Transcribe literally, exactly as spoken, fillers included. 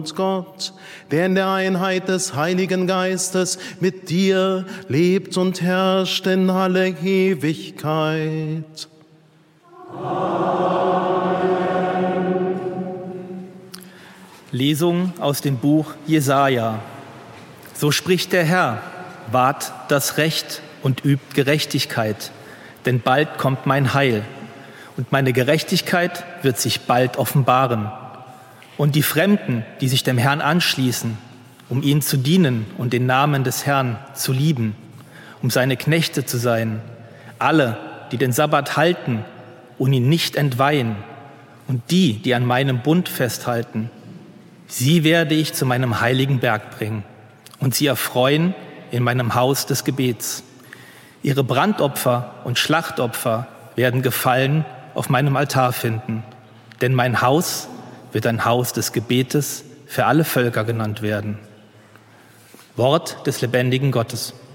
Gott, der in der Einheit des Heiligen Geistes mit dir lebt und herrscht in alle Ewigkeit. Amen. Lesung aus dem Buch Jesaja. So spricht der Herr: Wahrt das Recht und übt Gerechtigkeit, denn bald kommt mein Heil, und meine Gerechtigkeit wird sich bald offenbaren. Und die Fremden, die sich dem Herrn anschließen, um ihm zu dienen und den Namen des Herrn zu lieben, um seine Knechte zu sein, alle, die den Sabbat halten und ihn nicht entweihen, und die, die an meinem Bund festhalten, sie werde ich zu meinem heiligen Berg bringen und sie erfreuen in meinem Haus des Gebets. Ihre Brandopfer und Schlachtopfer werden Gefallen auf meinem Altar finden, denn mein Haus wird ein Haus des Gebetes für alle Völker genannt werden. Wort des lebendigen Gottes.